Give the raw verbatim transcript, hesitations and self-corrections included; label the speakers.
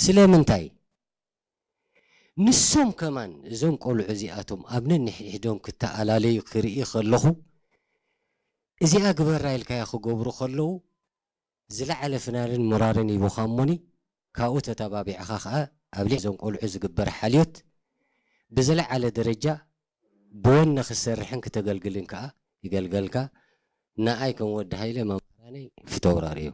Speaker 1: ስለምንታይ ንሶም ከማን እዞም ቆልዑ እዚኣቶም ኣብነን ንሕድሕዶም ክተኣላለዩ ክርኢ ከለኹ እዚኣ ግበራ ኢልካያ ክገብሩ ከለዉ ዝለዓለ ፍናንን ሞራርን ይቡኻ እሞኒ ካብኡ ተተባቢዕኻ ከዓ ኣብ ልዕሊ እዞም ቆልዑ ዝግበር ሓልዮት ብዝለዓለ ደረጃ ብወነ ክሰርሕን ክተገልግልን ከዓ ይገልገልካ ንኣይ ከም ወዲ ሃይለ መምሃራነይ ፍተውራር እዩ